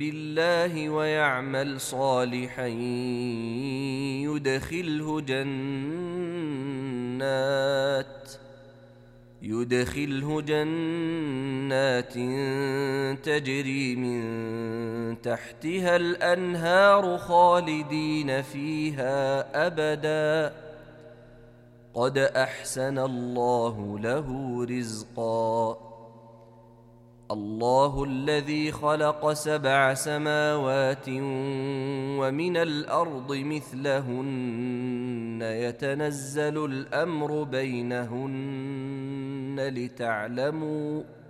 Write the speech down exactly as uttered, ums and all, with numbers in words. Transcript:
بالله ويعمل صالحا يدخله جنات يدخله جنات تجري من تحتها الأنهار خالدين فيها أبدا قد أحسن الله له رزقا. الله الذي خلق سبع سماوات ومن الأرض مثلهن يتنزل الأمر بينهن لتعلموا